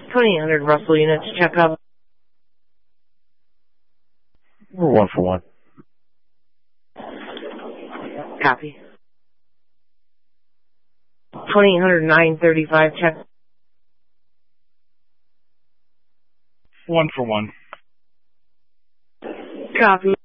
2800 Russell units, check up. We're 1 for 1. Copy. 2800 935, check. 1 for 1. Copy.